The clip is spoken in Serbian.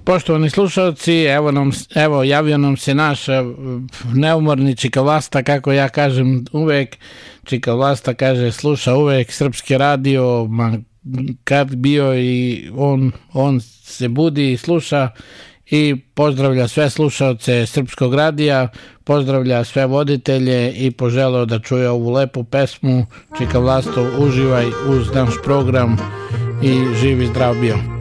Poštovani slušalci, evo javio nam se naš neumorni Čika Vlasta, kako ja kažem uvek. Čika Vlasta kaže sluša uvek Srpski radio, kad bio i on se budi i sluša i pozdravlja sve slušalce Srpskog radija, pozdravlja sve voditelje i poželeo da čuje ovu lepu pesmu. Čika Vlasto, uživaj uz naš program i živi zdrav bio.